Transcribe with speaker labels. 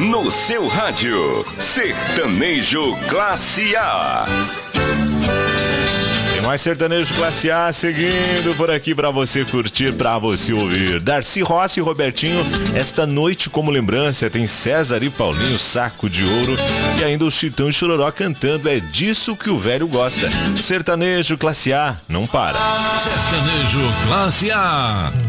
Speaker 1: no seu rádio. Sertanejo Classe A.
Speaker 2: Tem mais sertanejo Classe A seguindo por aqui pra você curtir, pra você ouvir. Darcy Rossi e Robertinho, esta noite como lembrança tem César e Paulinho, Saco de Ouro, e ainda o Chitão e Chororó cantando É Disso Que o Velho Gosta. Sertanejo Classe A, não para.
Speaker 3: Sertanejo Classe A.